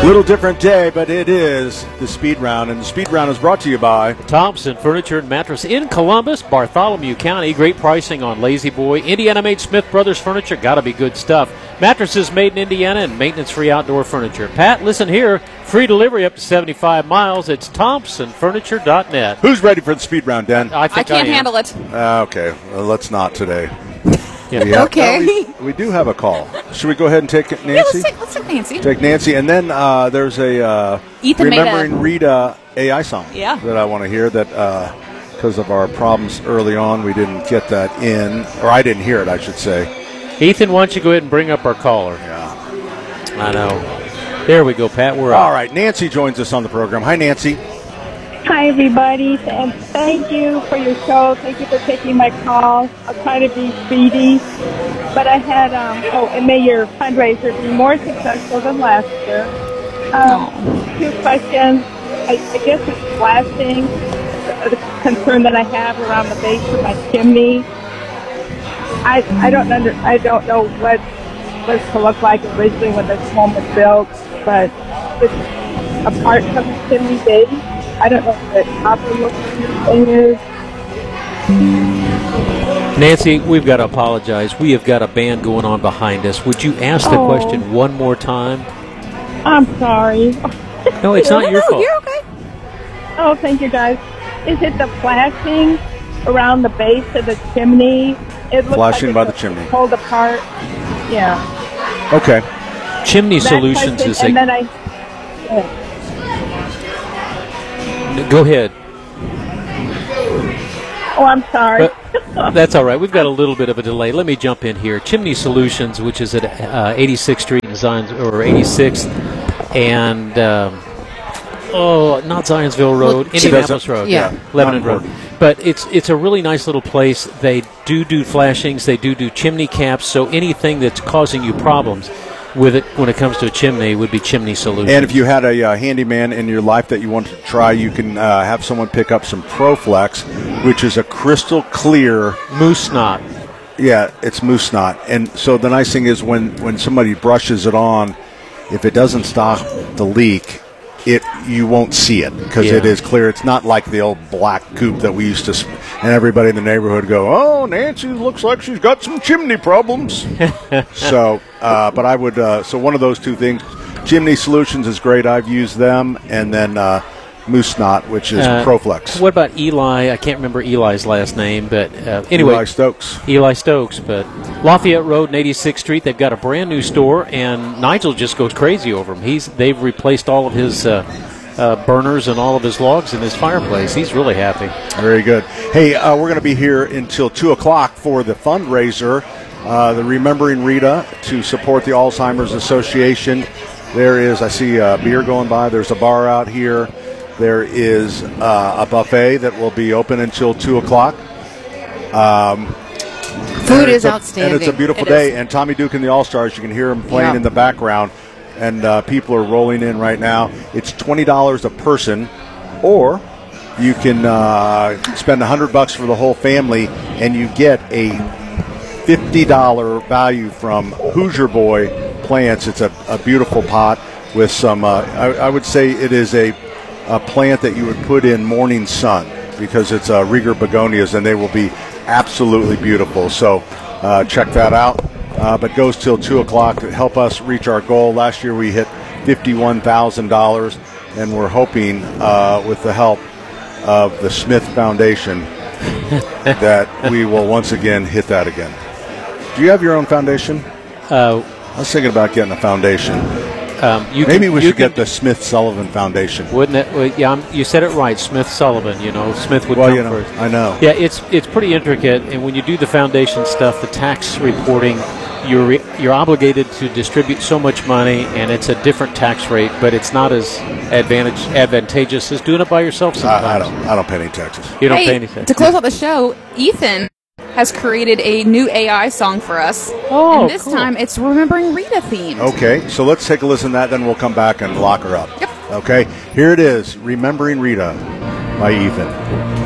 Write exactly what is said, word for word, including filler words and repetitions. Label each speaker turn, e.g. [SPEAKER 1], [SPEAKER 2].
[SPEAKER 1] little different day, but it is the Speed Round, and the Speed Round is brought to you by
[SPEAKER 2] Thompson Furniture and Mattress in Columbus, Bartholomew County. Great pricing on Lazy Boy. Indiana-made Smith Brothers furniture. Got to be good stuff. Mattresses made in Indiana and maintenance-free outdoor furniture. Pat, listen here. Free delivery up to seventy-five miles. It's thompson furniture dot net.
[SPEAKER 1] Who's ready for the Speed Round, Dan?
[SPEAKER 2] I, think
[SPEAKER 3] I can't
[SPEAKER 2] I
[SPEAKER 3] handle it.
[SPEAKER 1] Uh, okay, well, let's not today.
[SPEAKER 2] Yeah.
[SPEAKER 1] We have-
[SPEAKER 3] Okay.
[SPEAKER 1] well, we, we do have a call. Should we go ahead and take Nancy?
[SPEAKER 3] Yeah, let's take, let's take Nancy.
[SPEAKER 1] Take Nancy, and then uh, there's a uh,
[SPEAKER 3] Ethan made a-
[SPEAKER 1] Remembering Rita A I song
[SPEAKER 3] Yeah.
[SPEAKER 1] that I want to hear that because of our problems early on, we didn't get that in, or I didn't hear it, I should say.
[SPEAKER 2] Ethan, why don't you go ahead and bring up our caller?
[SPEAKER 1] Yeah.
[SPEAKER 2] I know. There we go, Pat. We're
[SPEAKER 1] All
[SPEAKER 2] up.
[SPEAKER 1] right, Nancy joins us on the program. Hi, Nancy.
[SPEAKER 4] Hi, everybody, and thank you for your show. Thank you for taking my call. I'll try to be speedy. But I had, um, oh, and may your fundraiser be more successful than last year. Um, two questions. I, I guess it's blasting, the concern that I have around the base of my chimney. I I don't under, I don't know what was to look like originally when this home was built, but it's apart from the chimney base. I don't know what the proper looking thing is.
[SPEAKER 2] Nancy, we've got to apologize. We have got a band going on behind us. Would you ask the
[SPEAKER 4] Oh.
[SPEAKER 2] question one more time?
[SPEAKER 4] I'm sorry.
[SPEAKER 2] No, it's not
[SPEAKER 3] no,
[SPEAKER 2] your
[SPEAKER 3] no,
[SPEAKER 2] fault.
[SPEAKER 3] you're okay.
[SPEAKER 4] Oh, thank you, guys. Is it the flashing around the base of the chimney? It looks
[SPEAKER 1] Flashing
[SPEAKER 4] like
[SPEAKER 1] by
[SPEAKER 4] it's
[SPEAKER 1] the chimney.
[SPEAKER 4] pulled apart. Yeah.
[SPEAKER 1] Okay.
[SPEAKER 2] Chimney
[SPEAKER 4] That
[SPEAKER 2] Solutions
[SPEAKER 4] question,
[SPEAKER 2] is
[SPEAKER 4] and
[SPEAKER 2] a...
[SPEAKER 4] then I. yeah.
[SPEAKER 2] Go ahead.
[SPEAKER 4] Oh, I'm sorry.
[SPEAKER 2] But that's all right. We've got a little bit of a delay. Let me jump in here. Chimney Solutions, which is at uh, eighty-sixth Street and Zions, or eighty-sixth and um, oh, not Zionsville Road,
[SPEAKER 3] Well,
[SPEAKER 2] Indianapolis Road,
[SPEAKER 3] yeah.
[SPEAKER 2] Lebanon
[SPEAKER 1] Not
[SPEAKER 2] Road.
[SPEAKER 1] important.
[SPEAKER 2] But it's it's a really nice little place. They do do flashings. They do do chimney caps. So anything that's causing you problems with it when it comes to a chimney would be Chimney Solutions.
[SPEAKER 1] And if you had a uh, handyman in your life that you wanted to try, you can uh, have someone pick up some ProFlex, which is a crystal clear.
[SPEAKER 2] Moose Knot.
[SPEAKER 1] Yeah, it's moose knot. And so the nice thing is when, when somebody brushes it on, if it doesn't stop the leak, it you won't see it because
[SPEAKER 2] Yeah.
[SPEAKER 1] it is clear. It's not like the old black goop that we used to, sp- and everybody in the neighborhood go, oh, Nancy looks like she's got some chimney problems. so, uh, but I would, uh, so one of those two things, Chimney Solutions is great. I've used them. And then uh, Moose Knot, which is
[SPEAKER 2] Uh,
[SPEAKER 1] ProFlex.
[SPEAKER 2] What about Eli? I can't remember Eli's last name, but uh, anyway.
[SPEAKER 1] Eli Stokes.
[SPEAKER 2] Eli Stokes, but Lafayette Road and eighty-sixth Street, they've got a brand new store, and Nigel just goes crazy over them. He's they've replaced all of his uh, uh, burners and all of his logs in his fireplace. He's really happy.
[SPEAKER 1] Very good. Hey, uh, we're going to be here until two o'clock for the fundraiser, uh, the Remembering Rita, to support the Alzheimer's Association. There is, I see a beer going by. There's a bar out here. There is uh, a buffet that will be open until two o'clock. Um,
[SPEAKER 3] Food
[SPEAKER 1] and
[SPEAKER 3] is
[SPEAKER 1] it's a-
[SPEAKER 3] outstanding.
[SPEAKER 1] And it's a beautiful
[SPEAKER 3] It
[SPEAKER 1] day.
[SPEAKER 3] is.
[SPEAKER 1] And Tommy Duke and the All-Stars, you can hear them playing
[SPEAKER 3] Yeah.
[SPEAKER 1] in the background. And uh, people are rolling in right now. It's twenty dollars a person, or you can uh, spend one hundred bucks for the whole family, and you get a fifty dollars value from Hoosier Boy Plants. It's a, a beautiful pot with some, uh, I, I would say it is a, a plant that you would put in morning sun because it's uh, Rieger begonias, and they will be absolutely beautiful. So uh, check that out. Uh, but goes till two o'clock to help us reach our goal. Last year we hit fifty-one thousand dollars, and we're hoping uh, with the help of the Smith Foundation that we will once again hit that again. Do you have your own foundation?
[SPEAKER 2] Uh,
[SPEAKER 1] I was thinking about getting a foundation.
[SPEAKER 2] um, you
[SPEAKER 1] Maybe
[SPEAKER 2] can,
[SPEAKER 1] we
[SPEAKER 2] you
[SPEAKER 1] should get
[SPEAKER 2] can-
[SPEAKER 1] the Smith Sullivan Foundation.
[SPEAKER 2] Wouldn't it? Well, yeah, I'm, you said it right. Smith Sullivan. You know, Smith would
[SPEAKER 1] Well,
[SPEAKER 2] come
[SPEAKER 1] you know,
[SPEAKER 2] first.
[SPEAKER 1] I know.
[SPEAKER 2] Yeah, it's it's pretty intricate, and when you do the foundation stuff, the tax reporting, you're re- you're obligated to distribute so much money, and it's a different tax rate, but it's not as advantage advantageous as doing it by yourself sometimes.
[SPEAKER 1] I, I don't. I don't pay any taxes.
[SPEAKER 2] You don't
[SPEAKER 3] hey,
[SPEAKER 2] pay anything.
[SPEAKER 3] to close out the show, Ethan has created a new A I song for us.
[SPEAKER 2] Oh,
[SPEAKER 3] and this
[SPEAKER 2] cool.
[SPEAKER 3] time it's Remembering Rita themed.
[SPEAKER 1] Okay, so let's take a listen to that, then we'll come back and lock her up.
[SPEAKER 3] Yep.
[SPEAKER 1] Okay, here it is, Remembering Rita by Ethan.